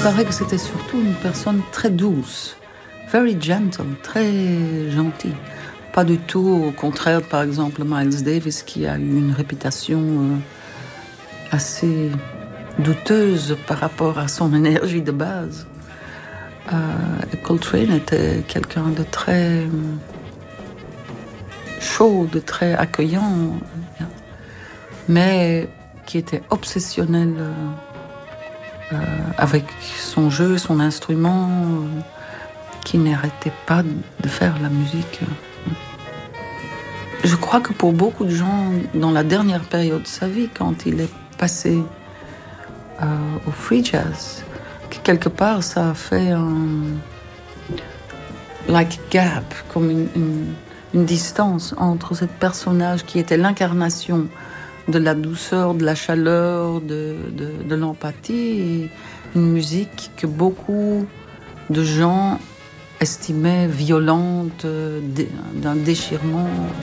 paraît que c'était surtout une personne très douce, very gentle, très gentille. Pas du tout au contraire, par exemple, Miles Davis, qui a eu une réputation assez douteuse par rapport à son énergie de base. Coltrane était quelqu'un de très chaud, de très accueillant, mais qui était obsessionnel avec son jeu, son instrument, qui n'arrêtait pas de faire la musique. Je crois que pour beaucoup de gens, dans la dernière période de sa vie, quand il est passé au free jazz, quelque part ça a fait un like gap, comme une distance entre ce personnage qui était l'incarnation de la douceur, de la chaleur, de l'empathie, et une musique que beaucoup de gens estimaient violente, d'un déchirement